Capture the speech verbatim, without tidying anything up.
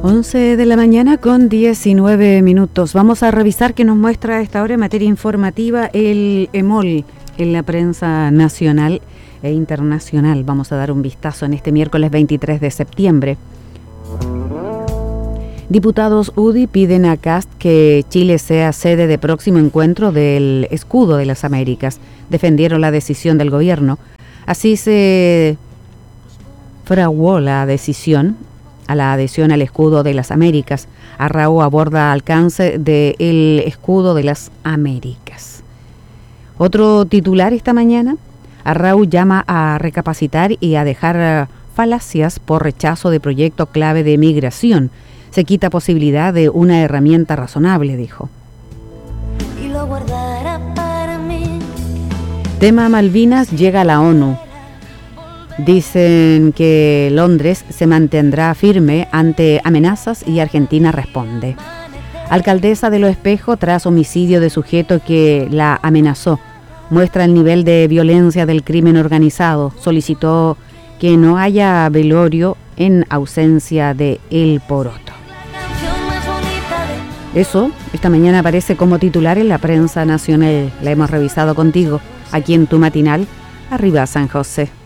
once de la mañana con diecinueve minutos. Vamos a revisar qué nos muestra a esta hora en materia informativa el EMOL en la prensa nacional e internacional. Vamos a dar un vistazo en este miércoles veintitrés de septiembre. Diputados U D I piden a Kast que Chile sea sede de próximo encuentro del Escudo de las Américas. Defendieron la decisión del gobierno. Así se fraguó la decisión a la adhesión al Escudo de las Américas. Arrau aborda alcance del Escudo de las Américas. Otro titular esta mañana, Arrau llama a recapacitar y a dejar falacias por rechazo de proyecto clave de migración. Se quita posibilidad de una herramienta razonable, dijo. Y lo guardará para mí. Tema Malvinas llega a la ONU. Dicen que Londres se mantendrá firme ante amenazas y Argentina responde. Alcaldesa de Los Espejos tras homicidio de sujeto que la amenazó. Muestra el nivel de violencia del crimen organizado. Solicitó que no haya velorio en ausencia de El Poroto. Eso esta mañana aparece como titular en la prensa nacional. La hemos revisado contigo aquí en tu matinal. Arriba San José.